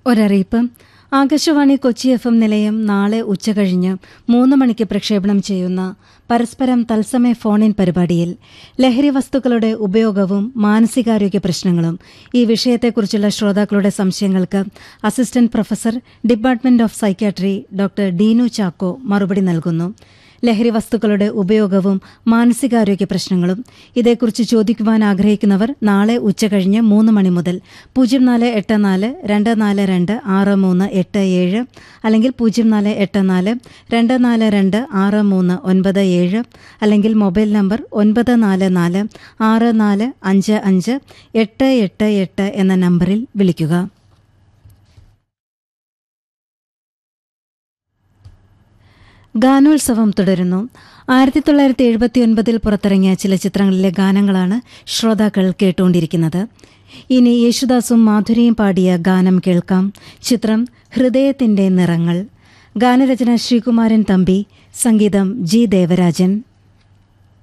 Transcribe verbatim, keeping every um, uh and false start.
ഒരറിയിപ്പ്. Akashvani Kochi F M നിലയം നാളെ ഉച്ചകഴിഞ്ഞ് മൂന്ന് മണിക്ക് പ്രക്ഷേപണം ചെയ്യുന്ന പരസ്പരം തത്സമയ ഫോൺ ഇൻ പരിപാടിയിൽ ലഹരി വസ്തുക്കളുടെ ഉപയോഗവും മാനസികാരോഗ്യ പ്രശ്നങ്ങളും ഈ വിഷയത്തെക്കുറിച്ചുള്ള ശ്രോതാക്കളുടെ സംശയങ്ങൾക്ക് assistant professor, department of psychiatry doctor Deenu Chacko മറുപടി നൽകുന്നു. ലഹരി വസ്തുക്കളുടെ ഉപയോഗവും മാനസികാരോഗ്യ പ്രശ്നങ്ങളും ഇതേക്കുറിച്ച് ചോദിക്കുവാൻ ആഗ്രഹിക്കുന്നവർ നാളെ ഉച്ചകഴിഞ്ഞ് മൂന്ന് മണി മുതൽ പൂജ്യം നാല് എട്ട് നാല് രണ്ട് നാല് രണ്ട് ആറ് മൂന്ന് എട്ട് ഏഴ് അല്ലെങ്കിൽ പൂജ്യം നാല് എട്ട് നാല് രണ്ട് നാല് രണ്ട് ആറ് മൂന്ന് ഒൻപത് ഏഴ് അല്ലെങ്കിൽ മൊബൈൽ നമ്പർ ഒൻപത് നാല് നാല് ആറ് നാല് അഞ്ച് അഞ്ച് എട്ട് എട്ട് എട്ട് എന്ന നമ്പറിൽ വിളിക്കുക. ഗാനോത്സവം തുടരുന്നു. ആയിരത്തി തൊള്ളായിരത്തി എഴുപത്തി ഒൻപതിൽ പുറത്തിറങ്ങിയ ചില ചിത്രങ്ങളിലെ ഗാനങ്ങളാണ് ശ്രോതാക്കൾ കേട്ടുകൊണ്ടിരിക്കുന്നത്. ഇനി യേശുദാസും മാധുരിയും പാടിയ ഗാനം കേൾക്കാം. ചിത്രം ഹൃദയത്തിന്റെ നിറങ്ങൾ. ഗാനരചന ശ്രീകുമാരൻ തമ്പി, സംഗീതം ജി ദേവരാജൻ.